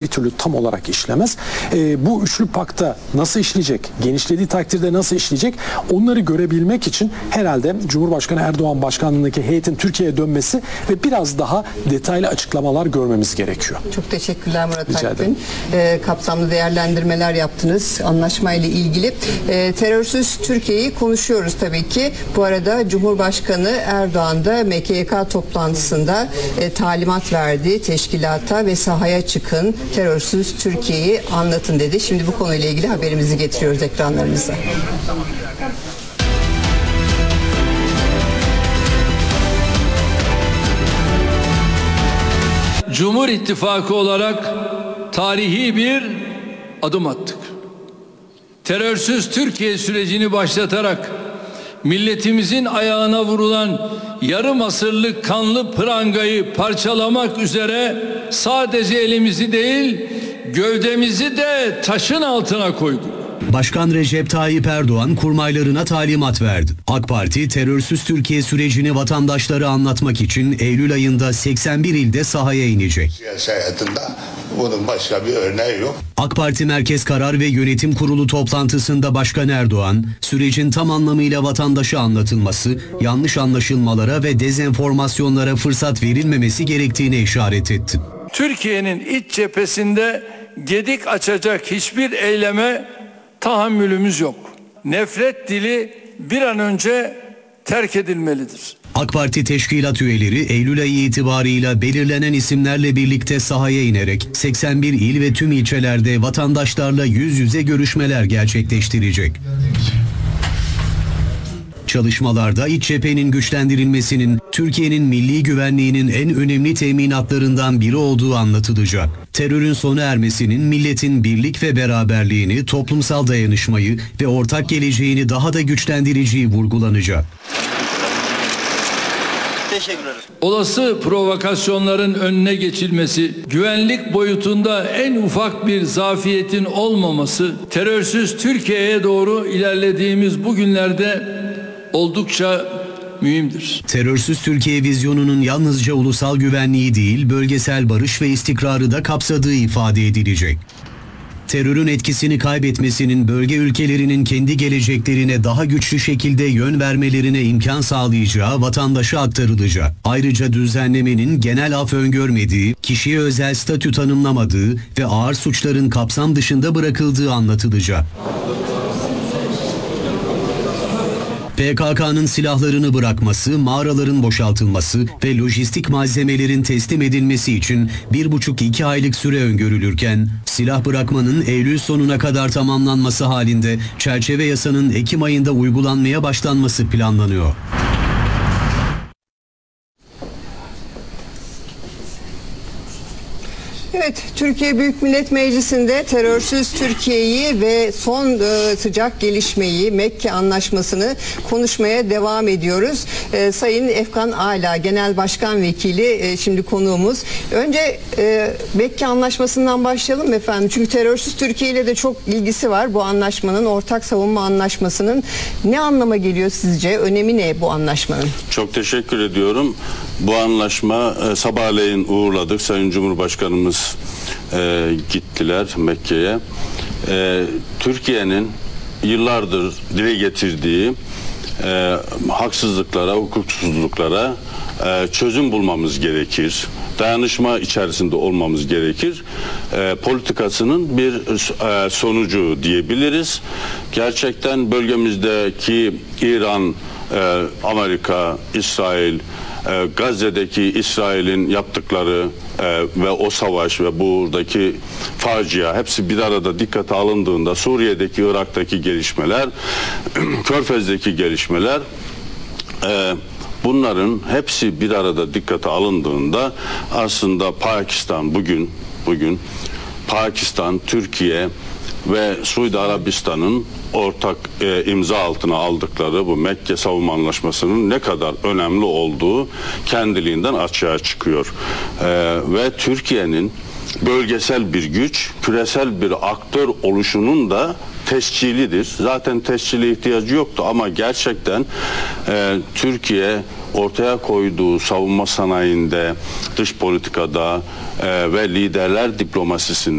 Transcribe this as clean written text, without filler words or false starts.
türlü tam olarak işlemez. Bu üçlü pakta nasıl işleyecek, genişlediği takdirde nasıl işleyecek, onları görebilmek için herhalde Cumhurbaşkanı Erdoğan başkanlığındaki heyetin Türkiye'ye dönmesi ve biraz daha detaylı açıklamalar görmemiz gerekiyor. Çok teşekkürler Murat Akgün. Kapsamlı değerlendirmeler yaptınız anlaşmayla ilgili. Terörsüz Türkiye'yi konuşuyoruz tabii ki. Bu arada Cumhurbaşkanı Erdoğan da MKYK toplantısında talimat verdi teşkilata ve sahaya çıkın, terörsüz Türkiye'yi anlatın dedi. Şimdi bu konuyla ilgili haberimizi getiriyoruz ekranlarınıza. Cumhur İttifakı olarak tarihi bir adım attık. Terörsüz Türkiye sürecini başlatarak milletimizin ayağına vurulan yarım asırlık kanlı prangayı parçalamak üzere sadece elimizi değil, gövdemizi de taşın altına koyduk. Başkan Recep Tayyip Erdoğan kurmaylarına talimat verdi. AK Parti terörsüz Türkiye sürecini vatandaşlara anlatmak için Eylül ayında 81 ilde sahaya inecek. Siyasi hayatında bunun başka bir örneği yok. AK Parti Merkez Karar ve Yönetim Kurulu toplantısında Başkan Erdoğan, sürecin tam anlamıyla vatandaşa anlatılması, yanlış anlaşılmalara ve dezenformasyonlara fırsat verilmemesi gerektiğine işaret etti. Türkiye'nin iç cephesinde gedik açacak hiçbir eyleme tahammülümüz yok. Nefret dili bir an önce terk edilmelidir. AK Parti teşkilat üyeleri Eylül ayı itibarıyla belirlenen isimlerle birlikte sahaya inerek 81 il ve tüm ilçelerde vatandaşlarla yüz yüze görüşmeler gerçekleştirecek. Çalışmalarda iç cephenin güçlendirilmesinin Türkiye'nin milli güvenliğinin en önemli teminatlarından biri olduğu anlatılacak. Terörün sona ermesinin milletin birlik ve beraberliğini, toplumsal dayanışmayı ve ortak geleceğini daha da güçlendireceği vurgulanacak. Olası provokasyonların önüne geçilmesi, güvenlik boyutunda en ufak bir zafiyetin olmaması, terörsüz Türkiye'ye doğru ilerlediğimiz bu günlerde oldukça mühimdir. Terörsüz Türkiye vizyonunun yalnızca ulusal güvenliği değil, bölgesel barış ve istikrarı da kapsadığı ifade edilecek. Terörün etkisini kaybetmesinin bölge ülkelerinin kendi geleceklerine daha güçlü şekilde yön vermelerine imkan sağlayacağı vatandaşa aktarılacak. Ayrıca düzenlemenin genel af öngörmediği, kişiye özel statü tanımlamadığı ve ağır suçların kapsam dışında bırakıldığı anlatılacak. PKK'nın silahlarını bırakması, mağaraların boşaltılması ve lojistik malzemelerin teslim edilmesi için 1,5-2 aylık süre öngörülürken, silah bırakmanın Eylül sonuna kadar tamamlanması halinde çerçeve yasanın Ekim ayında uygulanmaya başlanması planlanıyor. Evet, Türkiye Büyük Millet Meclisi'nde terörsüz Türkiye'yi ve son sıcak gelişmeyi, Mekke Anlaşması'nı konuşmaya devam ediyoruz. Sayın Efkan Ala, Genel Başkan Vekili şimdi konuğumuz. Önce Mekke Anlaşması'ndan başlayalım efendim. Çünkü terörsüz Türkiye ile de çok ilgisi var bu anlaşmanın, ortak savunma anlaşmasının. Ne anlama geliyor sizce? Önemi ne bu anlaşmanın? Çok teşekkür ediyorum. Bu anlaşma sabahleyin uğurladık. Sayın Cumhurbaşkanımız gittiler Mekke'ye. Türkiye'nin yıllardır dile getirdiği haksızlıklara, hukuksuzluklara çözüm bulmamız gerekir. Dayanışma içerisinde olmamız gerekir. Politikasının bir sonucu diyebiliriz. Gerçekten bölgemizdeki İran, Amerika, İsrail, Gazze'deki İsrail'in yaptıkları ve o savaş ve buradaki facia hepsi bir arada dikkate alındığında Suriye'deki, Irak'taki gelişmeler, Körfez'deki gelişmeler, bunların hepsi bir arada dikkate alındığında aslında Pakistan bugün Pakistan, Türkiye ve Suudi Arabistan'ın ortak imza altına aldıkları bu Mekke Savunma Anlaşması'nın ne kadar önemli olduğu kendiliğinden açığa çıkıyor. Ve Türkiye'nin bölgesel bir güç, küresel bir aktör oluşunun da tescilidir. Zaten tescile ihtiyacı yoktu ama gerçekten Türkiye ortaya koyduğu savunma sanayinde, dış politikada ve liderler diplomasisinde